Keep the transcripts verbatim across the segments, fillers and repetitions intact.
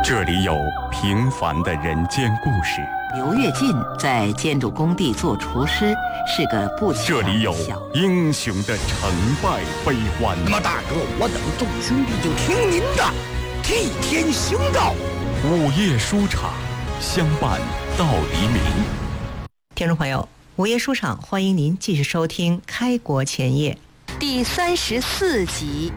这里有平凡的人间故事， 刘跃进在建筑工地做厨师，是个不起这里有英雄的成败悲欢。 那么大哥，我等众兄弟就听您的，替天行道。 午夜书场，相伴到黎明。 听众朋友，午夜书场欢迎您继续收听《开国前夜》 第三十四集。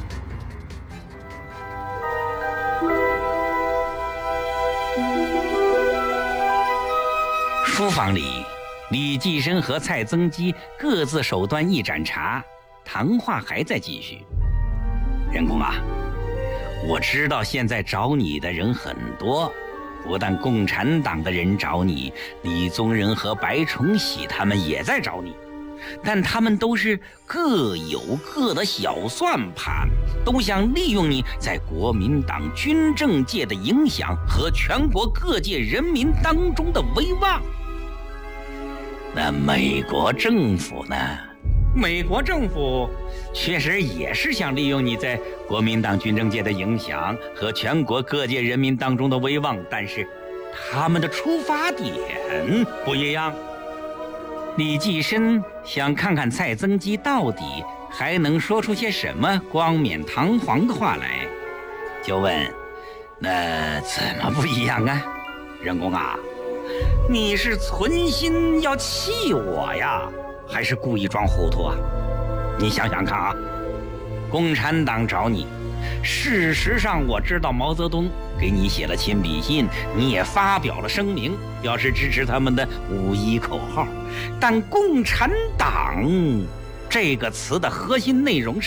书房里，李济深和蔡增基各自手端一盏茶，谈话还在继续。任公啊，我知道现在找你的人很多，不但共产党的人找你，李宗仁和白崇禧他们也在找你，但他们都是各有各的小算盘，都想利用你在国民党军政界的影响和全国各界人民当中的威望。那美国政府呢？美国政府确实也是想利用你在国民党军政界的影响和全国各界人民当中的威望，但是他们的出发点不一样。李济深想看看蔡增基到底还能说出些什么光冕堂皇的话来，就问：那怎么不一样啊？任公啊，你是存心要气我呀，还是故意装糊涂啊？你想想看啊，共产党找你，事实上我知道毛泽东给你写了亲笔信，你也发表了声明，表示支持他们的五一口号，但共产党这个词的核心内容是